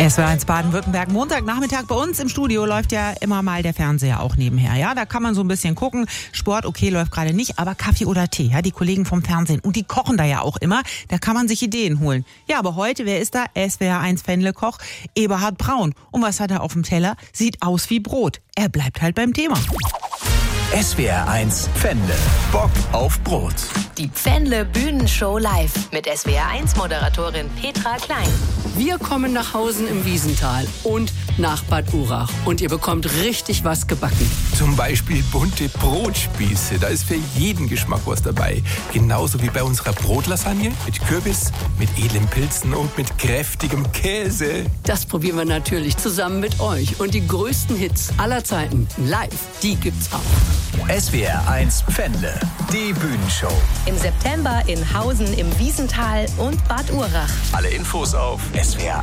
SWR1 Baden-Württemberg, Montagnachmittag. Bei uns im Studio läuft ja immer mal der Fernseher auch nebenher. Ja, da kann man so ein bisschen gucken. Sport, okay, läuft gerade nicht, aber Kaffee oder Tee, ja, die Kollegen vom Fernsehen. Und die kochen da ja auch immer. Da kann man sich Ideen holen. Ja, aber heute, wer ist da? SWR1 Fendle-Koch Eberhard Braun. Und was hat er auf dem Teller? Sieht aus wie Brot. Er bleibt halt beim Thema. SWR1 Fendle. Bock auf Brot. Die Pfändle Bühnenshow live mit SWR1-Moderatorin Petra Klein. Wir kommen nach Hausen im Wiesental und nach Bad Urach. Und ihr bekommt richtig was gebacken. Zum Beispiel bunte Brotspieße. Da ist für jeden Geschmack was dabei. Genauso wie bei unserer Brotlasagne mit Kürbis, mit edlen Pilzen und mit kräftigem Käse. Das probieren wir natürlich zusammen mit euch. Und die größten Hits aller Zeiten live, die gibt's auch. SWR1 Fendle. Die Bühnenshow. Im September in Hausen im Wiesental und Bad Urach. Alle Infos auf SWR1.